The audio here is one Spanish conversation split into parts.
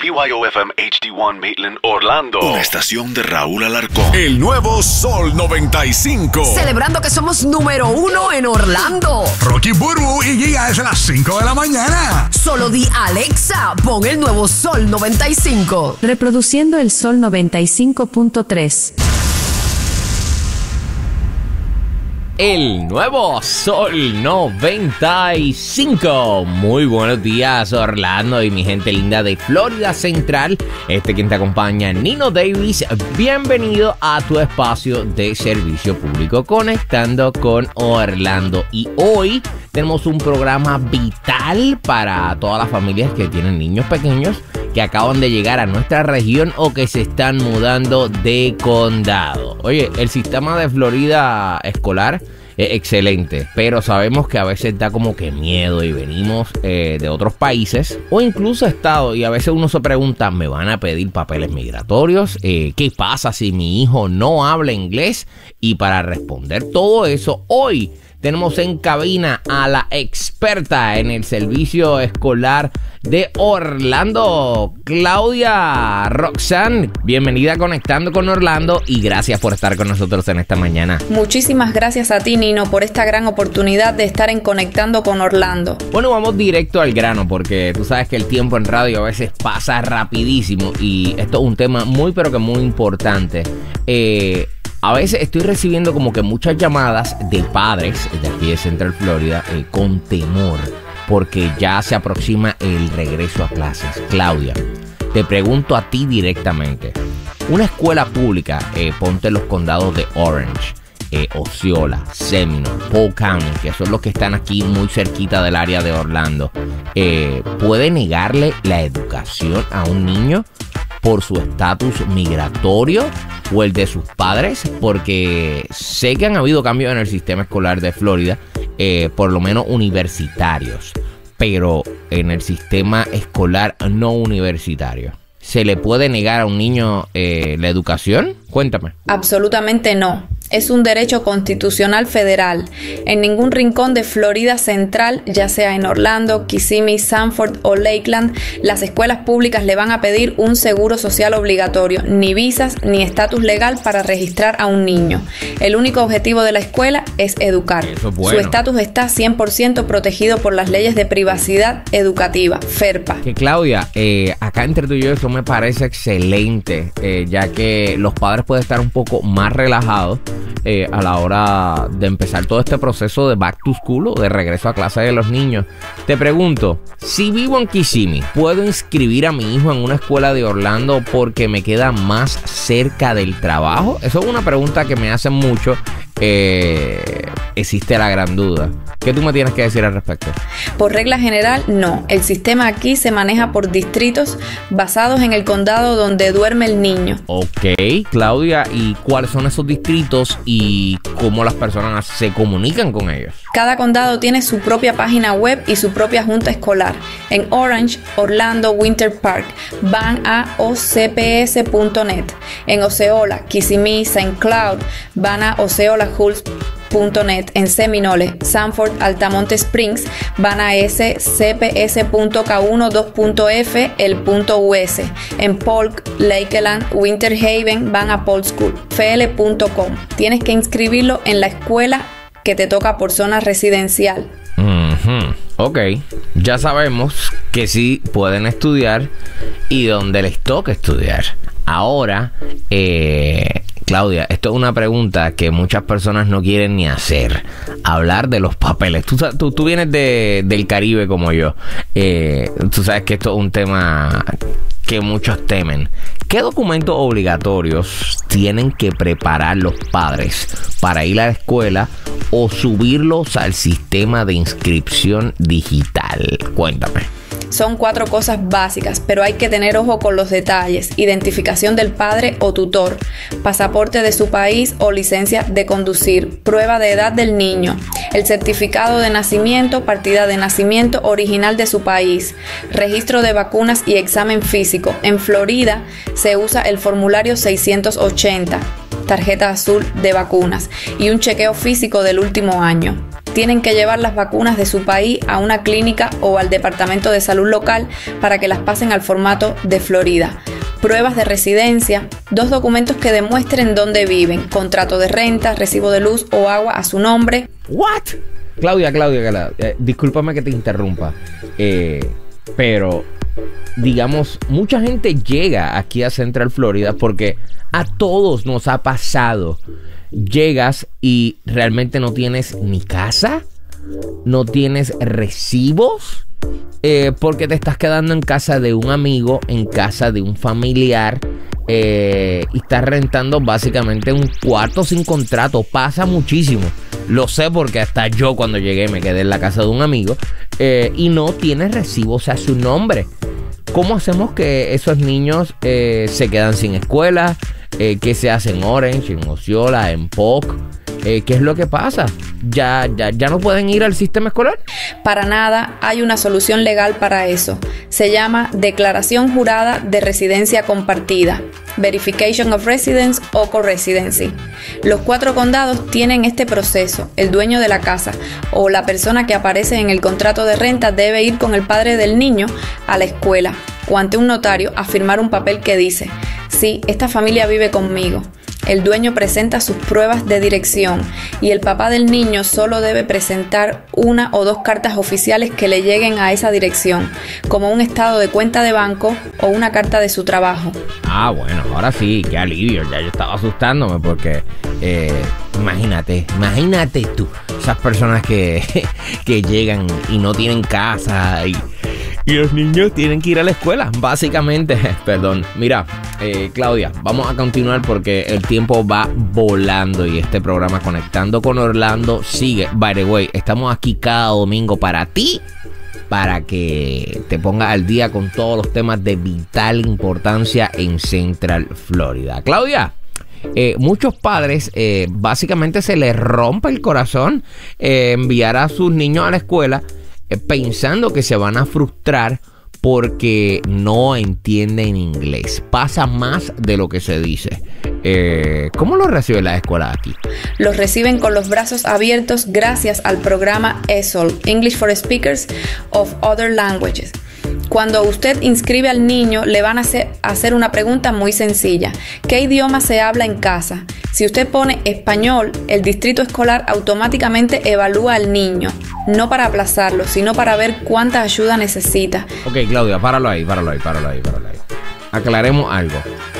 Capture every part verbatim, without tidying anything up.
B Y O F M H D uno Maitland, Orlando. Una estación de Raúl Alarcón. El nuevo Sol noventa y cinco. Celebrando que somos número uno en Orlando. Rocky Burbu y Giga desde las cinco de la mañana. Solo di Alexa, pon el nuevo Sol noventa y cinco. Reproduciendo el Sol noventa y cinco punto tres. El nuevo Sol noventa y cinco. Muy buenos días, Orlando y mi gente linda de Florida Central. Este quien te acompaña, Nino Davis. Bienvenido a tu espacio de servicio público, conectando con Orlando. Y hoy tenemos un programa vital para todas las familias que tienen niños pequeños que acaban de llegar a nuestra región o que se están mudando de condado. Oye, el sistema de Florida escolar es excelente, pero sabemos que a veces da como que miedo y venimos eh, de otros países o incluso estados y a veces uno se pregunta, ¿me van a pedir papeles migratorios? Eh, ¿Qué pasa si mi hijo no habla inglés? Y para responder todo eso, hoy tenemos en cabina a la experta en el servicio escolar de Orlando, Claudia Roxanne. Bienvenida a Conectando con Orlando y gracias por estar con nosotros en esta mañana. Muchísimas gracias a ti, Nino, por esta gran oportunidad de estar en Conectando con Orlando. Bueno, vamos directo al grano porque tú sabes que el tiempo en radio a veces pasa rapidísimo y esto es un tema muy pero que muy importante. Eh... A veces estoy recibiendo como que muchas llamadas de padres de aquí de Central Florida eh, con temor porque ya se aproxima el regreso a clases. Claudia, te pregunto a ti directamente. Una escuela pública, eh, ponte en los condados de Orange, eh, Osceola, Seminole, Polk County, que son los que están aquí muy cerquita del área de Orlando, eh, ¿puede negarle la educación a un niño por su estatus migratorio o el de sus padres? Porque sé que han habido cambios en el sistema escolar de Florida, eh, por lo menos universitarios, pero en el sistema escolar no universitario, ¿se le puede negar a un niño eh, la educación? Cuéntame. Absolutamente no. Es un derecho constitucional federal. En ningún rincón de Florida Central, ya sea en Orlando, Kissimmee, Sanford o Lakeland, las escuelas públicas le van a pedir un seguro social obligatorio, ni visas ni estatus legal para registrar a un niño. El único objetivo de la escuela es educar. Eso es bueno. Su estatus está cien por ciento protegido por las leyes de privacidad educativa, FERPA. Que Claudia, eh, acá entre tú y yo eso me parece excelente, eh, ya que los padres pueden estar un poco más relajados Eh, a la hora de empezar todo este proceso de back to school o de regreso a clase de los niños. Te pregunto, si vivo en Kissimmee, ¿puedo inscribir a mi hijo en una escuela de Orlando porque me queda más cerca del trabajo? Eso es una pregunta que me hacen mucho. Eh, existe la gran duda. ¿Qué tú me tienes que decir al respecto? Por regla general, no. El sistema aquí se maneja por distritos basados en el condado donde duerme el niño. Ok, Claudia, ¿y cuáles son esos distritos y cómo las personas se comunican con ellos? Cada condado tiene su propia página web y su propia junta escolar. En Orange, Orlando, Winter Park, van a o c p s punto net. En Osceola, Kissimmee, Saint Cloud, van a osceola schools punto net. En Seminole, Sanford, Altamonte Springs, van a s c p s punto k twelve punto f el punto u s. En Polk, Lakeland, Winter Haven, van a polschool f l punto com. Tienes que inscribirlo en la escuela que te toca por zona residencial. Uh-huh. Ok, ya sabemos que sí pueden estudiar y donde les toca estudiar. Ahora, eh, Claudia, esto es una pregunta que muchas personas no quieren ni hacer. Hablar de los papeles. Tú, tú, tú vienes de, del Caribe como yo. Eh, tú sabes que esto es un tema que muchos temen. ¿Qué documentos obligatorios tienen que preparar los padres para ir a la escuela o subirlos al sistema de inscripción digital? Cuéntame. Son cuatro cosas básicas, pero hay que tener ojo con los detalles. Identificación del padre o tutor, pasaporte de su país o licencia de conducir, prueba de edad del niño, el certificado de nacimiento, partida de nacimiento original de su país, registro de vacunas y examen físico. En Florida se usa el formulario seiscientos ochenta, tarjeta azul de vacunas, y un chequeo físico del último año. tienen que llevar las vacunas de su país a una clínica o al departamento de salud local para que las pasen al formato de Florida. Pruebas de residencia, dos documentos que demuestren dónde viven, contrato de renta, recibo de luz o agua a su nombre. ¿What? Claudia, Claudia, Claudia eh, discúlpame que te interrumpa, eh, pero digamos, mucha gente llega aquí a Central Florida porque a todos nos ha pasado. Llegas y realmente no tienes ni casa, no tienes recibos, eh, porque te estás quedando en casa de un amigo, en casa de un familiar, eh, y estás rentando básicamente un cuarto sin contrato. Pasa muchísimo. Lo sé porque hasta yo cuando llegué me quedé en la casa de un amigo, eh, y no tienes recibos a su nombre. ¿Cómo hacemos que esos niños eh, se quedan sin escuela? Eh, ¿Qué se hace en Orange, en Osceola, en Polk? Eh, ¿Qué es lo que pasa? ¿Ya, ya, ¿Ya no pueden ir al sistema escolar? Para nada, hay una solución legal para eso. Se llama Declaración Jurada de Residencia Compartida, Verification of Residence o Co-Residency. Los cuatro condados tienen este proceso. El dueño de la casa o la persona que aparece en el contrato de renta debe ir con el padre del niño a la escuela o ante un notario a firmar un papel que dice: sí, esta familia vive conmigo. El dueño presenta sus pruebas de dirección y el papá del niño solo debe presentar una o dos cartas oficiales que le lleguen a esa dirección, como un estado de cuenta de banco o una carta de su trabajo. Ah, bueno, ahora sí, qué alivio. Ya yo estaba asustándome porque, eh, imagínate, imagínate tú, esas personas que, que llegan y no tienen casa y... Y los niños tienen que ir a la escuela, básicamente. Perdón. Mira, eh, Claudia, vamos a continuar porque el tiempo va volando y este programa Conectando con Orlando sigue. By the way, estamos aquí cada domingo para ti, para que te pongas al día con todos los temas de vital importancia en Central Florida. Claudia, eh, muchos padres eh, básicamente se les rompe el corazón eh, enviar a sus niños a la escuela, pensando que se van a frustrar porque no entienden inglés. Pasa más de lo que se dice. Eh, ¿Cómo lo recibe la escuela aquí? Los reciben con los brazos abiertos gracias al programa E S O L, English for Speakers of Other Languages. Cuando usted inscribe al niño, le van a hacer, hacer una pregunta muy sencilla. ¿Qué idioma se habla en casa? Si usted pone español, el distrito escolar automáticamente evalúa al niño, no para aplazarlo, sino para ver cuánta ayuda necesita. Ok, Claudia, páralo ahí, páralo ahí, páralo ahí, páralo ahí. Aclaremos algo.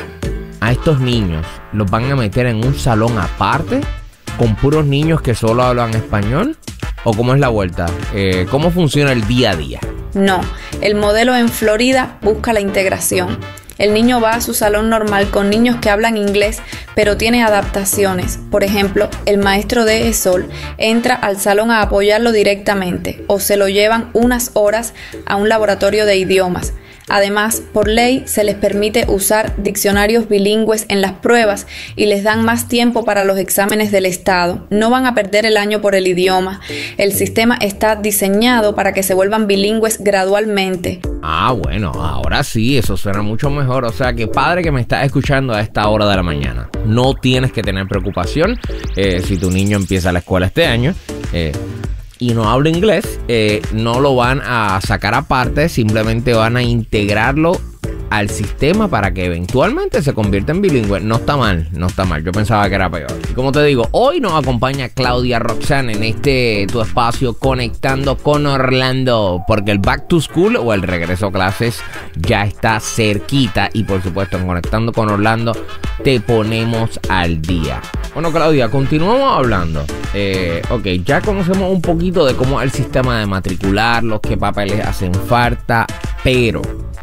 A estos niños los van a meter en un salón aparte con puros niños que solo hablan español. ¿O cómo es la vuelta? Eh, ¿Cómo funciona el día a día? No, el modelo en Florida busca la integración. El niño va a su salón normal con niños que hablan inglés, pero tiene adaptaciones. Por ejemplo, el maestro de E S O L entra al salón a apoyarlo directamente o se lo llevan unas horas a un laboratorio de idiomas. Además, por ley se les permite usar diccionarios bilingües en las pruebas y les dan más tiempo para los exámenes del estado. No van a perder el año por el idioma. El sistema está diseñado para que se vuelvan bilingües gradualmente. Ah, bueno, ahora sí, eso suena mucho mejor. O sea que, padre que me estás escuchando a esta hora de la mañana, no tienes que tener preocupación eh, si tu niño empieza la escuela este año. Eh, y no habla inglés, eh, no lo van a sacar aparte, simplemente van a integrarlo al sistema para que eventualmente se convierta en bilingüe. No está mal, no está mal. Yo pensaba que era peor. Y como te digo, hoy nos acompaña Claudia Roxanne en este tu espacio Conectando con Orlando, porque el back to school o el regreso a clases ya está cerquita y por supuesto en Conectando con Orlando te ponemos al día. Bueno, Claudia, continuamos hablando. Eh, ok, ya conocemos un poquito de cómo es el sistema de matricularlos, qué papeles hacen falta, pero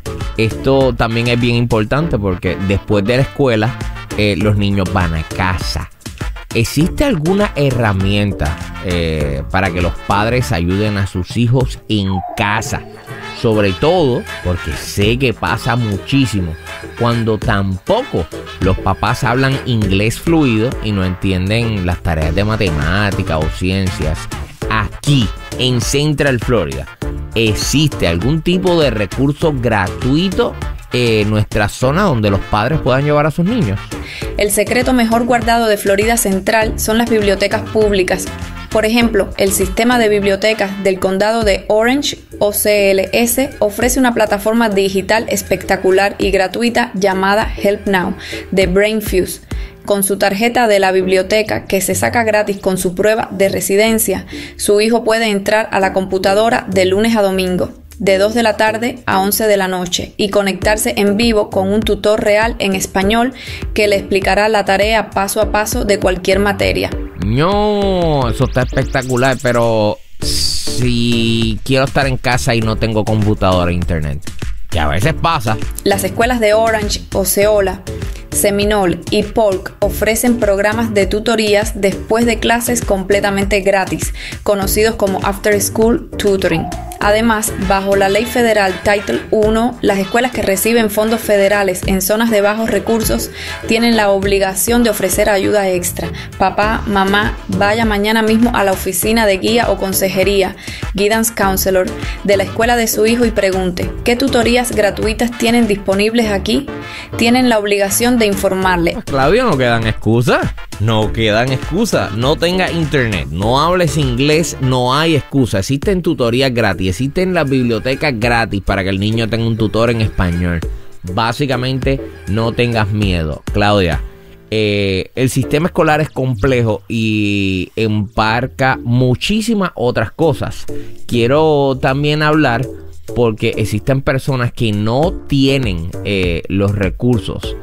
esto también es bien importante porque después de la escuela eh, los niños van a casa. ¿Existe alguna herramienta eh, para que los padres ayuden a sus hijos en casa? Sobre todo porque sé que pasa muchísimo cuando tampoco los papás hablan inglés fluido y no entienden las tareas de matemática o ciencias. Aquí en Central Florida, ¿existe algún tipo de recurso gratuito en nuestra zona donde los padres puedan llevar a sus niños? El secreto mejor guardado de Florida Central son las bibliotecas públicas. Por ejemplo, el sistema de bibliotecas del condado de Orange, O C L S, ofrece una plataforma digital espectacular y gratuita llamada Help Now de BrainFuse. Con su tarjeta de la biblioteca que se saca gratis con su prueba de residencia, su hijo puede entrar a la computadora de lunes a domingo, de dos de la tarde a once de la noche, y conectarse en vivo con un tutor real en español que le explicará la tarea paso a paso de cualquier materia. No, eso está espectacular, pero si quiero estar en casa y no tengo computadora e internet, que a veces pasa. Las escuelas de Orange, Osceola, Seminole y Polk ofrecen programas de tutorías después de clases completamente gratis, conocidos como After School Tutoring. Además, bajo la ley federal Title uno, las escuelas que reciben fondos federales en zonas de bajos recursos tienen la obligación de ofrecer ayuda extra. Papá, mamá, vaya mañana mismo a la oficina de guía o consejería, Guidance Counselor, de la escuela de su hijo y pregunte, ¿qué tutorías gratuitas tienen disponibles aquí? Tienen la obligación de informarle. Claudio, no quedan excusas. No quedan excusas. No tenga internet, no hables inglés, no hay excusa. Existen tutorías gratis, existen las bibliotecas gratis para que el niño tenga un tutor en español. Básicamente, no tengas miedo. Claudia, eh, el sistema escolar es complejo y embarca muchísimas otras cosas. Quiero también hablar porque existen personas que no tienen eh, los recursos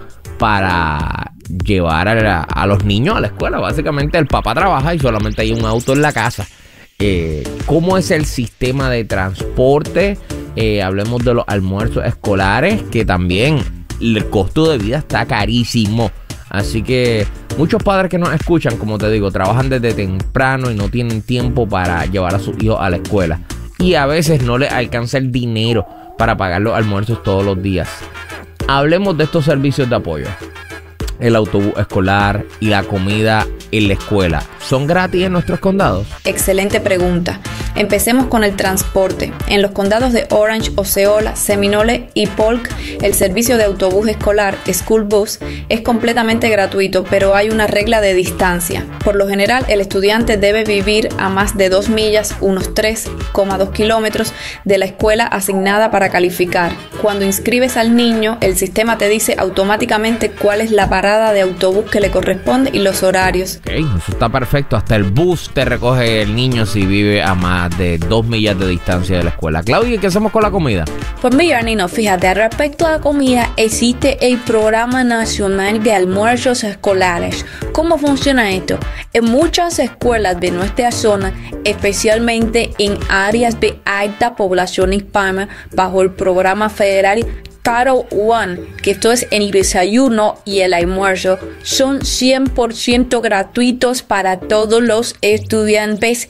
para llevar a, la, a los niños a la escuela. Básicamente el papá trabaja y solamente hay un auto en la casa. Eh, ¿Cómo es el sistema de transporte? Eh, hablemos de los almuerzos escolares, que también el costo de vida está carísimo. Así que muchos padres que nos escuchan, como te digo, trabajan desde temprano y no tienen tiempo para llevar a sus hijos a la escuela. Y a veces no les alcanza el dinero para pagar los almuerzos todos los días. Hablemos de estos servicios de apoyo. El autobús escolar y la comida en la escuela, ¿son gratis en nuestros condados? Excelente pregunta. Empecemos con el transporte. En los condados de Orange, Osceola, Seminole y Polk, el servicio de autobús escolar, School Bus, es completamente gratuito, pero hay una regla de distancia. Por lo general, el estudiante debe vivir a más de dos millas, unos tres coma dos kilómetros, de la escuela asignada para calificar. Cuando inscribes al niño, el sistema te dice automáticamente cuál es la parada de autobús que le corresponde y los horarios. Ok, eso está perfecto. Hasta el bus te recoge el niño si vive a más de dos millas de distancia de la escuela. Claudia, ¿qué hacemos con la comida? Pues mira, Nino, fíjate, respecto a la comida, existe el Programa Nacional de Almuerzos Escolares. ¿Cómo funciona esto? En muchas escuelas de nuestra zona, especialmente en áreas de alta población hispana, bajo el programa federal Title uno, que esto es el desayuno y el almuerzo, son cien por ciento gratuitos para todos los estudiantes,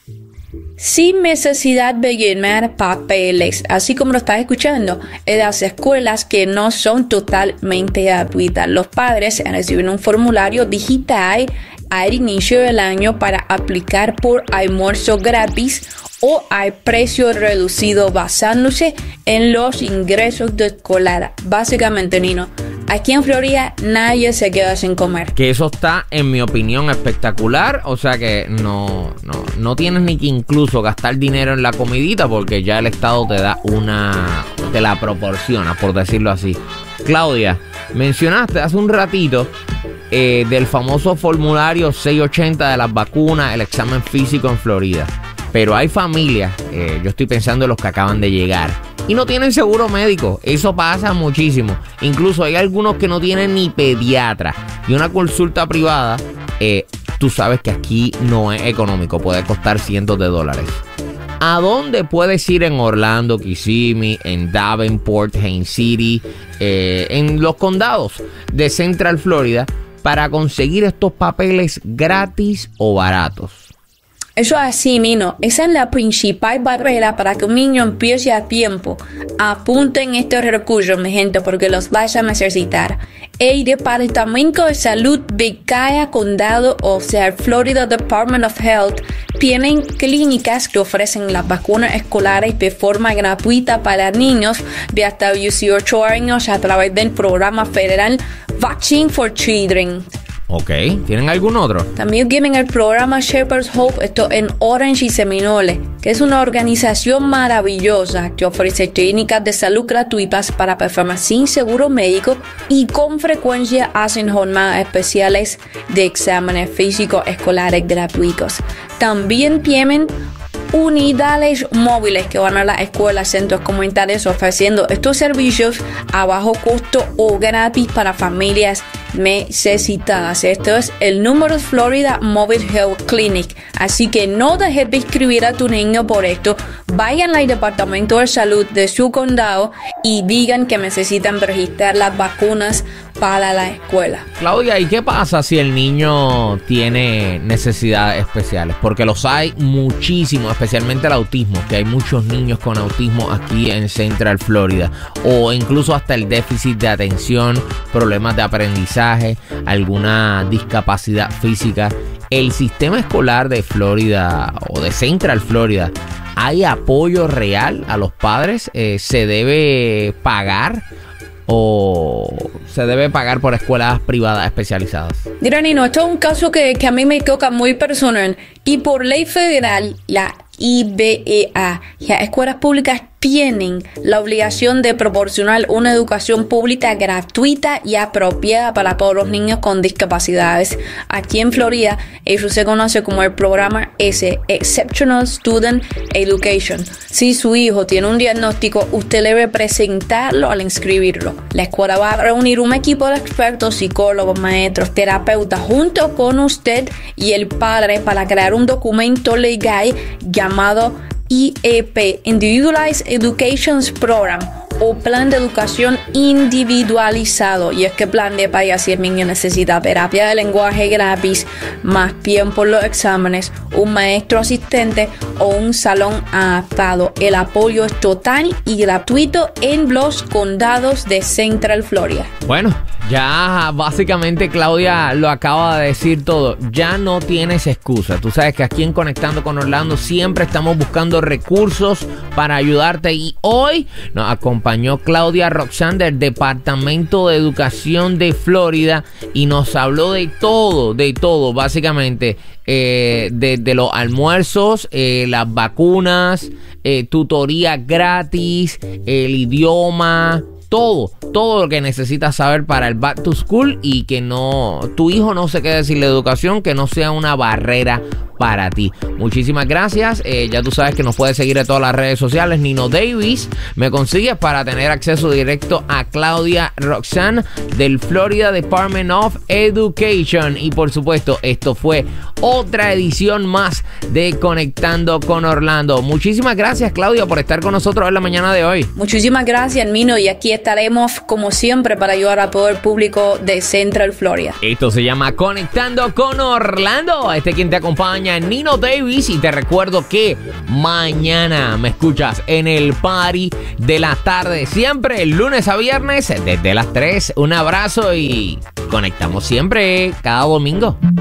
sin necesidad de llenar papeles, así como lo estás escuchando, en las escuelas que no son totalmente gratuitas. Los padres reciben un formulario digital al inicio del año para aplicar por almuerzo gratis o al precio reducido basándose en los ingresos de escolar. Básicamente, Nino, aquí en Florida nadie se queda sin comer. Que eso está, en mi opinión, espectacular. O sea que no, no, no tienes ni que incluso gastar dinero en la comidita, porque ya el Estado te da una, te la proporciona, por decirlo así. Claudia, mencionaste hace un ratito eh, del famoso formulario seiscientos ochenta de las vacunas, el examen físico en Florida. Pero hay familias, eh, yo estoy pensando en los que acaban de llegar, y no tienen seguro médico. Eso pasa muchísimo. Incluso hay algunos que no tienen ni pediatra. Y una consulta privada, eh, tú sabes que aquí no es económico, puede costar cientos de dólares. ¿A dónde puedes ir en Orlando, Kissimmee, en Davenport, Haines City, eh, en los condados de Central Florida para conseguir estos papeles gratis o baratos? Eso es así, Nino. Esa es la principal barrera para que un niño empiece a tiempo. Apunten estos recursos, mi gente, porque los vais a necesitar. El Departamento de Salud de cada condado, o sea, el Florida Department of Health, tienen clínicas que ofrecen las vacunas escolares de forma gratuita para niños de hasta dieciocho años a través del programa federal Vaccine for Children. Ok, ¿tienen algún otro? También tienen el programa Shepherd's Hope, esto en Orange y Seminole, que es una organización maravillosa que ofrece clínicas de salud gratuitas para personas sin seguro médico y con frecuencia hacen jornadas especiales de exámenes físicos escolares gratuitos. También tienen unidades móviles que van a las escuelas, centros comunitarios ofreciendo estos servicios a bajo costo o gratis para familias necesitadas. Esto es el número Florida Mobile Health Clinic, así que no dejes de inscribir a tu niño por esto. Vayan al departamento de salud de su condado y digan que necesitan registrar las vacunas para la escuela. Claudia, ¿y qué pasa si el niño tiene necesidades especiales? Porque los hay muchísimo, especialmente el autismo, que hay muchos niños con autismo aquí en Central Florida, o incluso hasta el déficit de atención, problemas de aprendizaje, alguna discapacidad física. El sistema escolar de Florida o de Central Florida, ¿hay apoyo real a los padres? Eh, ¿Se debe pagar? ¿O se debe pagar por escuelas privadas especializadas? Mira, Nino, esto es un caso que, que a mí me toca muy personal. Y por ley federal, la I B E A, las escuelas públicas tienen la obligación de proporcionar una educación pública gratuita y apropiada para todos los niños con discapacidades. Aquí en Florida, eso se conoce como el programa S, Exceptional Student Education. Si su hijo tiene un diagnóstico, usted debe presentarlo al inscribirlo. La escuela va a reunir un equipo de expertos, psicólogos, maestros, terapeutas, junto con usted y el padre para crear un documento legal llamado I E P, Individualized Education Program, o plan de educación individualizado. Y es que plan de para si el niño necesita terapia de lenguaje gratis, más tiempo en los exámenes, un maestro asistente o un salón adaptado. El apoyo es total y gratuito en los condados de Central Florida. Bueno, ya básicamente Claudia lo acaba de decir todo. Ya no tienes excusa. Tú sabes que aquí en Conectando con Orlando siempre estamos buscando recursos para ayudarte, y hoy nos acompañó Claudia Roxanne del Departamento de Educación de Florida y nos habló de todo, de todo, básicamente, eh, de, de los almuerzos, eh, las vacunas, eh, tutoría gratis, el idioma, todo, todo lo que necesitas saber para el Back to School, y que no, tu hijo no se quede sin la educación, que no sea una barrera para ti. Muchísimas gracias. Eh, ya tú sabes que nos puedes seguir en todas las redes sociales. Nino Davis me consigues para tener acceso directo a Claudia Roxanne del Florida Department of Education. Y por supuesto, esto fue otra edición más de Conectando con Orlando. Muchísimas gracias, Claudia, por estar con nosotros en la mañana de hoy. Muchísimas gracias, Nino, y aquí estaremos como siempre para ayudar a todo el público de Central Florida. Esto se llama Conectando con Orlando. Este quien te acompaña, Nino Davis, y te recuerdo que mañana me escuchas en el party de la tarde, siempre lunes a viernes desde las tres. Un abrazo y conectamos siempre cada domingo.